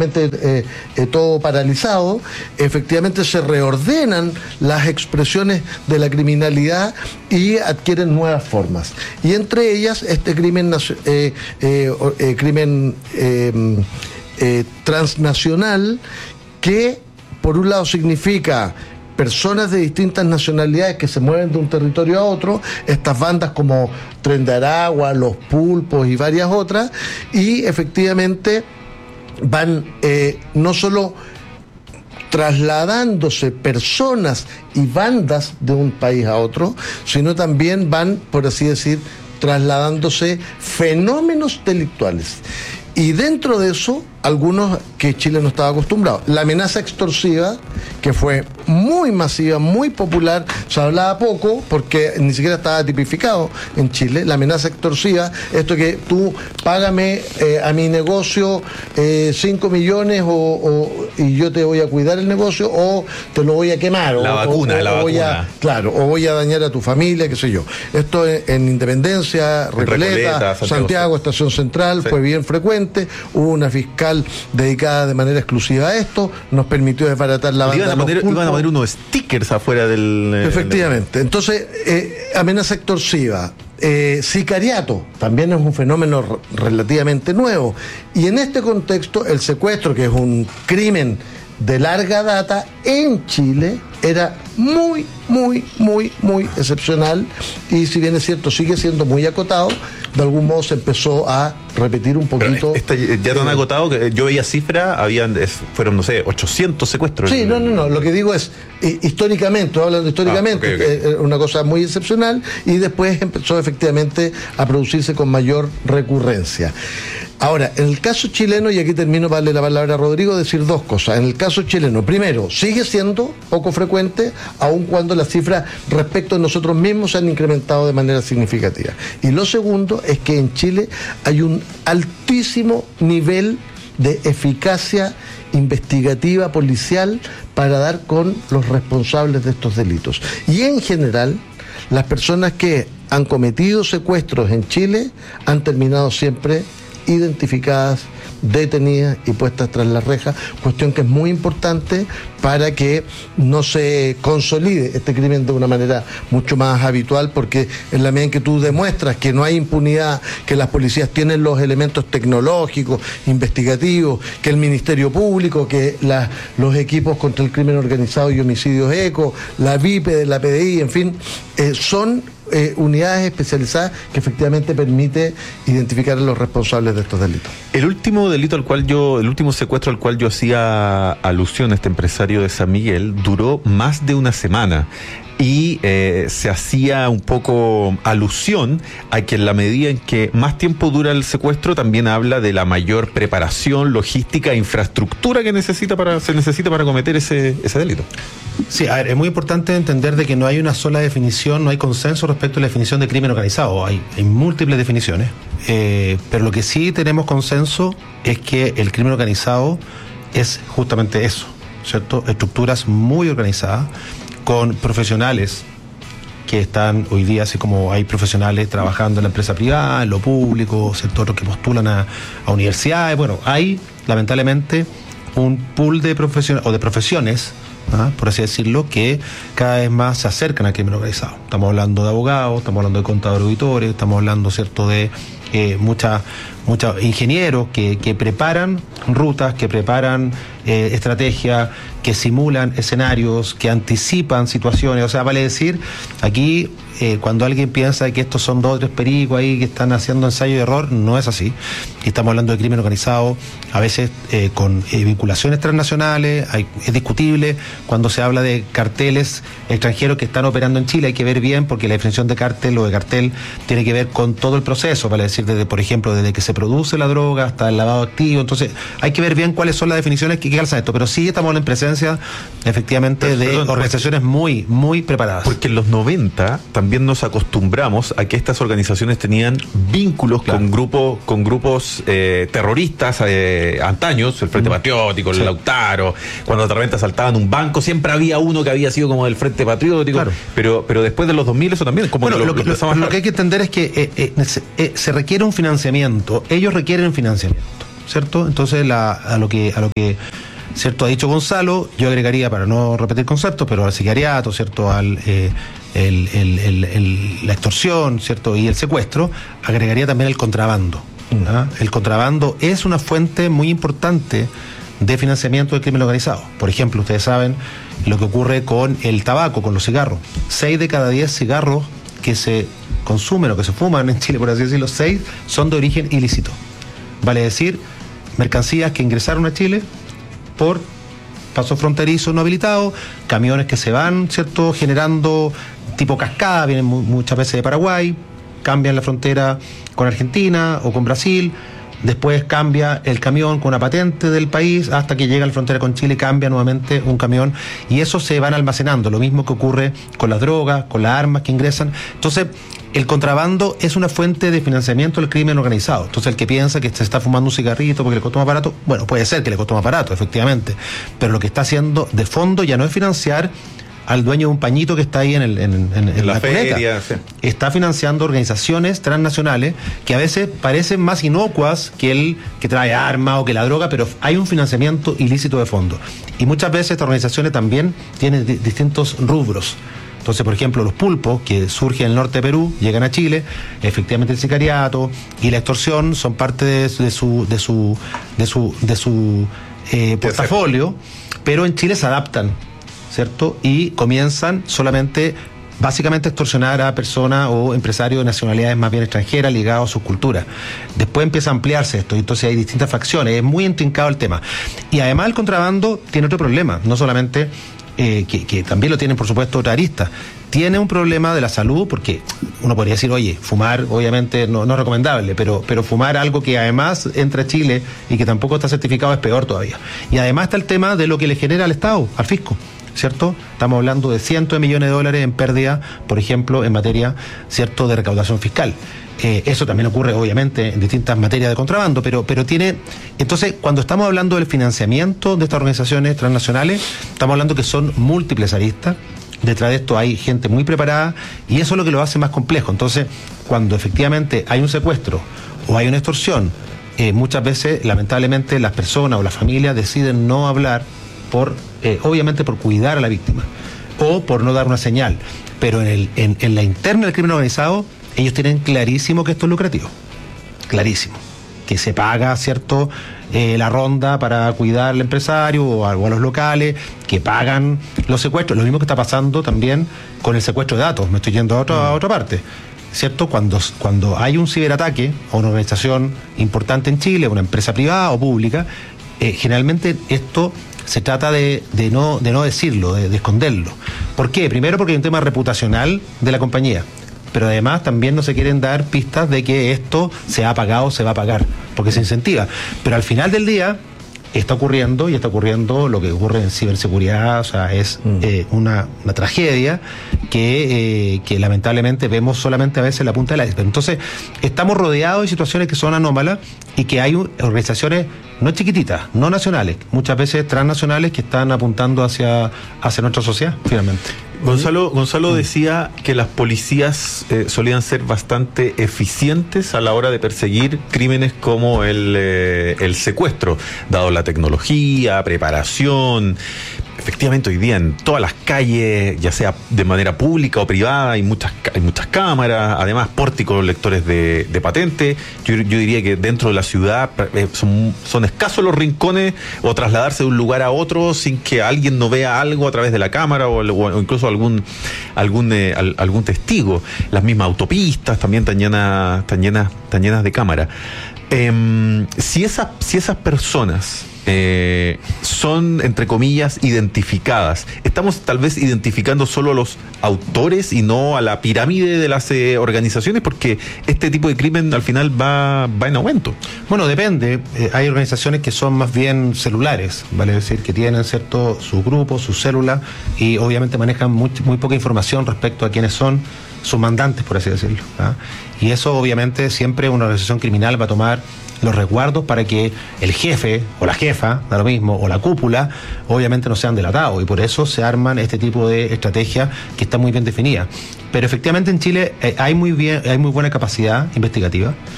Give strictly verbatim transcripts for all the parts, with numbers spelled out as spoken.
prácticamente eh, eh, todo paralizado, efectivamente se reordenan las expresiones de la criminalidad y adquieren nuevas formas. Y entre ellas este crimen, eh, eh, eh, crimen eh, eh, transnacional, que por un lado significa personas de distintas nacionalidades que se mueven de un territorio a otro, estas bandas como Tren de Aragua, Los Pulpos y varias otras, y efectivamente van eh, no solo trasladándose personas y bandas de un país a otro, sino también van, por así decir, trasladándose fenómenos delictuales. Y dentro de eso, algunos que Chile no estaba acostumbrado. La amenaza extorsiva, que fue muy masiva, muy popular, se hablaba poco porque ni siquiera estaba tipificado en Chile. La amenaza extorsiva, esto que tú págame eh, a mi negocio cinco eh, millones o, o, y yo te voy a cuidar el negocio, o te lo voy a quemar. La o, vacuna, o, o la voy vacuna. A, claro, o voy a dañar a tu familia, qué sé yo. Esto en, en Independencia, Recoleta, Recoleta Santiago, Santiago, Estación Central, sí. Fue bien frecuente. Hubo una fiscal dedicada de manera exclusiva a esto, nos permitió desbaratar la banda. Iban a, poner, Los iban a poner unos stickers afuera del... Efectivamente. Entonces, eh, amenaza extorsiva. Eh, sicariato también es un fenómeno r- relativamente nuevo. Y en este contexto, el secuestro, que es un crimen de larga data en Chile, era muy, muy, muy, muy excepcional, y si bien es cierto, sigue siendo muy acotado, de algún modo se empezó a repetir un poquito. Está ya tan eh, agotado que yo veía cifras, habían, es, fueron, no sé, ochocientos secuestros. Sí, no, no, no, lo que digo es, eh, históricamente, estoy hablando históricamente, ah, okay, okay. Eh, una cosa muy excepcional, y después empezó efectivamente a producirse con mayor recurrencia. Ahora, en el caso chileno, y aquí termino para darle la palabra a Rodrigo, decir dos cosas. En el caso chileno, primero, sigue siendo poco frecuente, aun cuando las cifras respecto a nosotros mismos se han incrementado de manera significativa. Y lo segundo es que en Chile hay un altísimo nivel de eficacia investigativa policial para dar con los responsables de estos delitos. Y en general, las personas que han cometido secuestros en Chile han terminado siempre identificadas, detenidas y puestas tras la reja, cuestión que es muy importante para que no se consolide este crimen de una manera mucho más habitual, porque en la medida en que tú demuestras que no hay impunidad, que las policías tienen los elementos tecnológicos, investigativos, que el Ministerio Público, que la, los equipos contra el crimen organizado y homicidios ECO, la VIPE de la P D I, en fin, eh, son Eh, unidades especializadas que efectivamente permite identificar a los responsables de estos delitos. El último delito al cual yo, el último secuestro al cual yo hacía alusión, este empresario de San Miguel, duró más de una semana. Y eh, se hacía un poco alusión a que en la medida en que más tiempo dura el secuestro, también habla de la mayor preparación, logística e infraestructura que necesita para, se necesita para cometer ese, ese delito. Sí, a ver, es muy importante entender de que no hay una sola definición, no hay consenso respecto a la definición de crimen organizado, hay, hay múltiples definiciones, eh, pero lo que sí tenemos consenso es que el crimen organizado es justamente eso, ¿cierto? Estructuras muy organizadas, con profesionales que están hoy día, así como hay profesionales trabajando en la empresa privada, en lo público, sectores que postulan a, a universidades. Bueno, hay lamentablemente un pool de profesiones, o de profesiones, ¿ah? por así decirlo, que cada vez más se acercan al crimen organizado. Estamos hablando de abogados, estamos hablando de contadores auditores, estamos hablando, ¿cierto?, de eh, muchas muchos ingenieros que, que preparan rutas, que preparan eh, estrategias, que simulan escenarios, que anticipan situaciones. O sea, vale decir, aquí eh, cuando alguien piensa que estos son dos o tres pericos ahí que están haciendo ensayo y error, no es así. Y estamos hablando de crimen organizado, a veces eh, con eh, vinculaciones transnacionales. Hay, es discutible cuando se habla de carteles extranjeros que están operando en Chile. Hay que ver bien, porque la definición de cartel o de cartel tiene que ver con todo el proceso, vale decir, desde, por ejemplo, desde que se produce la droga hasta el lavado activo. Entonces hay que ver bien cuáles son las definiciones que, que calzan esto, pero sí estamos en presencia efectivamente pero, de perdón, organizaciones muy, muy preparadas. Porque en los noventa también nos acostumbramos a que estas organizaciones tenían vínculos claro. con grupos con grupos eh, terroristas eh, antaños, el Frente mm. Patriótico, el sí. Lautaro, cuando de repente asaltaban un banco, siempre había uno que había sido como del Frente Patriótico, claro. pero, pero después de los dos mil eso también como bueno, que lo, lo, lo, lo, lo que hay que entender es que eh, eh, se, eh, se requiere un financiamiento, ellos requieren financiamiento. ¿cierto? Entonces, la, a lo que, a lo que ¿cierto? Ha dicho Gonzalo, yo agregaría, para no repetir conceptos, pero al sicariato, ¿cierto? Al eh, el, el, el, el, la extorsión, ¿cierto? Y el secuestro, agregaría también el contrabando. ¿Ah? El contrabando es una fuente muy importante de financiamiento del crimen organizado. Por ejemplo, ustedes saben lo que ocurre con el tabaco, con los cigarros. Seis de cada diez cigarros que se consumen o que se fuman en Chile, por así decirlo, seis son de origen ilícito. Vale decir, mercancías que ingresaron a Chile por paso fronterizo no habilitado, camiones que se van, ¿cierto?, generando tipo cascada, vienen mu- muchas veces de Paraguay, cambian la frontera con Argentina o con Brasil, después cambia el camión con una patente del país hasta que llega a la frontera con Chile, cambia nuevamente un camión y eso se van almacenando, lo mismo que ocurre con las drogas, con las armas que ingresan. Entonces, el contrabando es una fuente de financiamiento del crimen organizado. Entonces, el que piensa que se está fumando un cigarrito porque le costó más barato, bueno, puede ser que le costó más barato, efectivamente, pero lo que está haciendo de fondo ya no es financiar al dueño de un pañito que está ahí en, el, en, en, en la, la feria, sí. Está financiando organizaciones transnacionales que a veces parecen más inocuas que el que trae armas o que la droga, pero hay un financiamiento ilícito de fondo. Y muchas veces estas organizaciones también tienen di- distintos rubros. Entonces, por ejemplo, los pulpos que surgen en el norte de Perú, llegan a Chile, efectivamente el sicariato y la extorsión son parte de, de su de su de su de su eh, portafolio, pero en Chile se adaptan, ¿cierto? Y comienzan solamente, básicamente, a extorsionar a personas o empresarios de nacionalidades más bien extranjeras ligados a sus culturas. Después empieza a ampliarse esto, y entonces hay distintas facciones, es muy intrincado el tema. Y además el contrabando tiene otro problema, no solamente, eh, que, que también lo tienen, por supuesto, otras aristas. Tiene un problema de la salud, porque uno podría decir, oye, fumar obviamente no, no es recomendable, pero, pero fumar algo que además entra a Chile y que tampoco está certificado es peor todavía. Y además está el tema de lo que le genera al Estado, al fisco, ¿cierto? Estamos hablando de cientos de millones de dólares en pérdida, por ejemplo, en materia, ¿cierto?, de recaudación fiscal. Eh, eso también ocurre, obviamente, en distintas materias de contrabando, pero, pero tiene... Entonces, cuando estamos hablando del financiamiento de estas organizaciones transnacionales, estamos hablando que son múltiples aristas. Detrás de esto hay gente muy preparada y eso es lo que lo hace más complejo. Entonces, cuando efectivamente hay un secuestro o hay una extorsión, eh, muchas veces, lamentablemente, las personas o las familias deciden no hablar por, eh, obviamente, por cuidar a la víctima o por no dar una señal. Pero en, el, en, en la interna del crimen organizado, ellos tienen clarísimo que esto es lucrativo. Clarísimo. Que se paga, ¿cierto?, eh, la ronda para cuidar al empresario o a, o a los locales, que pagan los secuestros. Lo mismo que está pasando también con el secuestro de datos. Me estoy yendo a otra, a otra parte, ¿cierto? Cuando, cuando hay un ciberataque a una organización importante en Chile, una empresa privada o pública, eh, generalmente esto se trata de, de, no, de no decirlo, de, de esconderlo. ¿Por qué? Primero porque hay un tema reputacional de la compañía, pero además también no se quieren dar pistas de que esto se ha pagado o se va a pagar, porque se incentiva. Pero al final del día está ocurriendo, y está ocurriendo lo que ocurre en ciberseguridad, o sea, es mm. eh, una, una tragedia que, eh, que lamentablemente vemos solamente a veces la punta del iceberg. Entonces, estamos rodeados de situaciones que son anómalas y que hay organizaciones no chiquititas, no nacionales, muchas veces transnacionales que están apuntando hacia, hacia nuestra sociedad, finalmente. Gonzalo, Gonzalo decía que las policías eh, solían ser bastante eficientes a la hora de perseguir crímenes como el, eh, el secuestro, dado la tecnología, preparación. Efectivamente, hoy día en todas las calles, ya sea de manera pública o privada, hay muchas, hay muchas cámaras, además pórticos, lectores de, de patente. Yo, yo diría que dentro de la ciudad eh, son, son escasos los rincones o trasladarse de un lugar a otro sin que alguien no vea algo a través de la cámara o, o incluso algún algún eh, al, algún testigo. Las mismas autopistas también están llenas, están llenas, están llenas de cámara. Eh, si esas, si esas personas Eh, son, entre comillas, identificadas, ¿estamos tal vez identificando solo a los autores y no a la pirámide de las eh, organizaciones? Porque este tipo de crimen al final va, va en aumento. Bueno, depende. Eh, hay organizaciones que son más bien celulares, vale decir, que tienen, ¿cierto?, su grupo, su célula, y obviamente manejan muy, muy poca información respecto a quiénes son sus mandantes, por así decirlo, ¿ah? Y eso obviamente siempre una organización criminal va a tomar los resguardos para que el jefe o la jefa, da lo mismo, o la cúpula, obviamente no sean delatados, y por eso se arman este tipo de estrategias que están muy bien definidas. Pero efectivamente en Chile eh, hay muy bien, hay muy buena capacidad investigativa.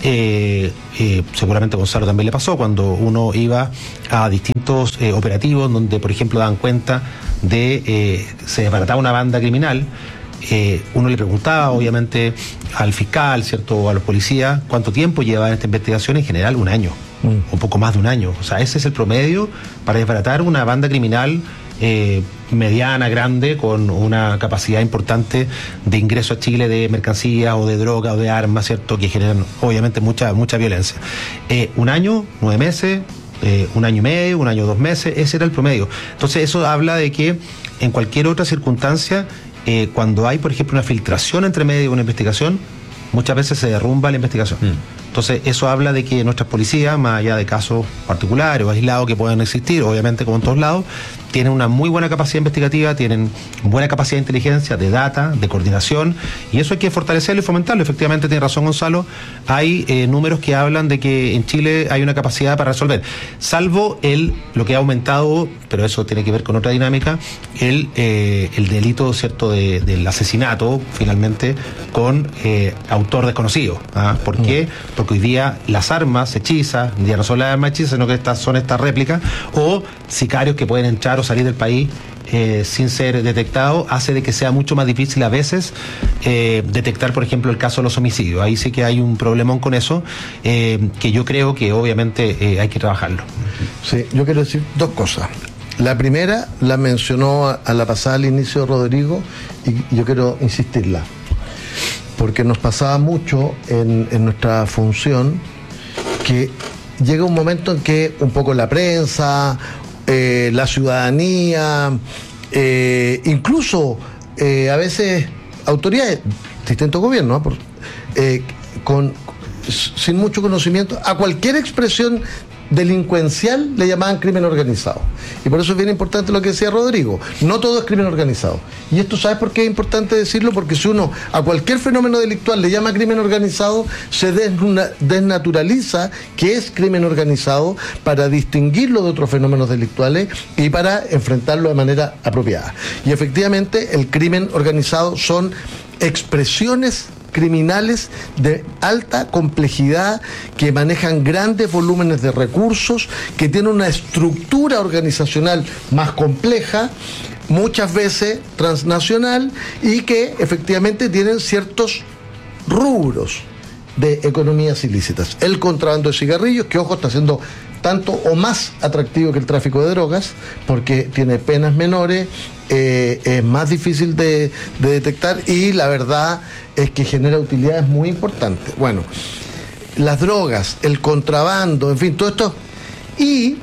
Eh, eh, seguramente a Gonzalo también le pasó cuando uno iba a distintos eh, operativos donde, por ejemplo, daban cuenta de eh, se desbarataba una banda criminal. Eh, uno le preguntaba, obviamente, al fiscal, ¿cierto?, o a los policías, cuánto tiempo lleva en esta investigación. En general, un año, mm. un poco más de un año. O sea, ese es el promedio para desbaratar una banda criminal eh, mediana, grande, con una capacidad importante de ingreso a Chile de mercancías o de droga o de armas, ¿cierto?, que generan, obviamente, mucha, mucha violencia. Eh, un año, nueve meses, eh, un año y medio, un año, dos meses, ese era el promedio. Entonces, eso habla de que en cualquier otra circunstancia, Eh, cuando hay, por ejemplo, una filtración entre medio de una investigación, muchas veces se derrumba la investigación. Mm. Entonces, eso habla de que nuestras policías, más allá de casos particulares o aislados que puedan existir, obviamente como en todos lados, tienen una muy buena capacidad investigativa, tienen buena capacidad de inteligencia, de data, de coordinación, y eso hay que fortalecerlo y fomentarlo. Efectivamente, tiene razón Gonzalo, hay eh, números que hablan de que en Chile hay una capacidad para resolver, salvo el, lo que ha aumentado, pero eso tiene que ver con otra dinámica, el, eh, el delito, ¿cierto?, de, del asesinato, finalmente, con eh, autor desconocido. ¿Ah? ¿Por mm. qué? Porque hoy día las armas hechizas, hoy día no son las armas hechizas, sino que estas son estas réplicas, o sicarios que pueden entrar o salir del país eh, sin ser detectado, hace de que sea mucho más difícil a veces eh, detectar, por ejemplo, el caso de los homicidios. Ahí sí que hay un problemón con eso, eh, que yo creo que obviamente eh, hay que trabajarlo. Sí, yo quiero decir dos cosas. La primera la mencionó a, a la pasada al inicio Rodrigo, y yo quiero insistirla, porque nos pasaba mucho en, en nuestra función que llega un momento en que un poco la prensa, eh, la ciudadanía, eh, incluso eh, a veces autoridades, distintos gobiernos, ¿no? Por, eh, con, sin mucho conocimiento, a cualquier expresión delincuencial le llamaban crimen organizado. Y por eso es bien importante lo que decía Rodrigo, no todo es crimen organizado. Y esto, ¿sabes por qué es importante decirlo? Porque si uno a cualquier fenómeno delictual le llama crimen organizado, se desnaturaliza que es crimen organizado para distinguirlo de otros fenómenos delictuales y para enfrentarlo de manera apropiada. Y efectivamente el crimen organizado son expresiones criminales de alta complejidad que manejan grandes volúmenes de recursos, que tienen una estructura organizacional más compleja, muchas veces transnacional, y que efectivamente tienen ciertos rubros de economías ilícitas. El contrabando de cigarrillos, que ojo, está siendo tanto o más atractivo que el tráfico de drogas, porque tiene penas menores, eh, es más difícil de, de detectar, y la verdad es que genera utilidades muy importantes. Bueno, las drogas, el contrabando, en fin, todo esto. Y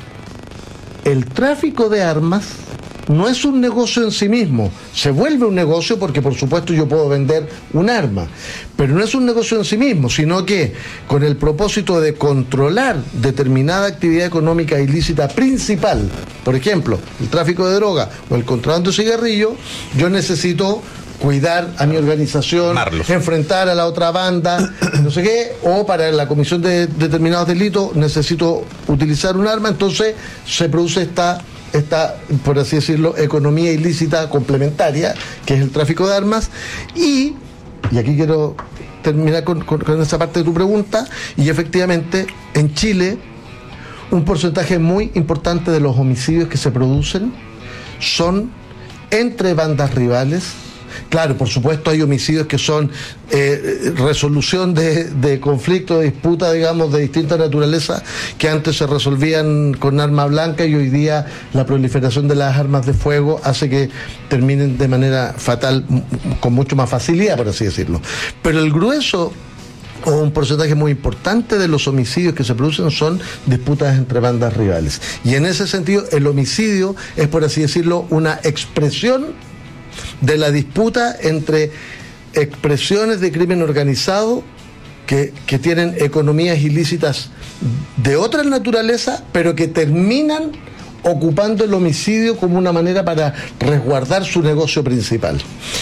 el tráfico de armas no es un negocio en sí mismo. Se vuelve un negocio porque, por supuesto, yo puedo vender un arma, pero no es un negocio en sí mismo, sino que con el propósito de controlar determinada actividad económica ilícita principal, por ejemplo, el tráfico de droga o el contrabando de cigarrillo, yo necesito cuidar a mi organización, Marlos. enfrentar a la otra banda, no sé qué, o para la comisión de determinados delitos necesito utilizar un arma. Entonces se produce esta esta, por así decirlo, economía ilícita complementaria, que es el tráfico de armas. Y, y aquí quiero terminar con, con, con esa parte de tu pregunta, y efectivamente en Chile un porcentaje muy importante de los homicidios que se producen son entre bandas rivales. Claro, por supuesto hay homicidios que son eh, resolución de, de conflictos, de disputas, digamos, de distinta naturaleza, que antes se resolvían con arma blanca, y hoy día la proliferación de las armas de fuego hace que terminen de manera fatal, con mucho más facilidad, por así decirlo. Pero el grueso, o un porcentaje muy importante de los homicidios que se producen, son disputas entre bandas rivales. Y en ese sentido, el homicidio es, por así decirlo, una expresión de la disputa entre expresiones de crimen organizado que, que tienen economías ilícitas de otra naturaleza, pero que terminan ocupando el homicidio como una manera para resguardar su negocio principal.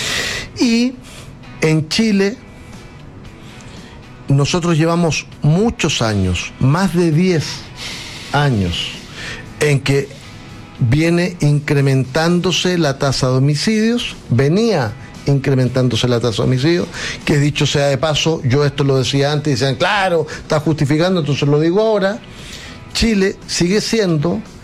Y en Chile nosotros llevamos muchos años, más de diez años, en que viene incrementándose la tasa de homicidios, venía incrementándose la tasa de homicidios, que dicho sea de paso, yo esto lo decía antes y decían, claro, está justificando, entonces lo digo ahora, Chile sigue siendo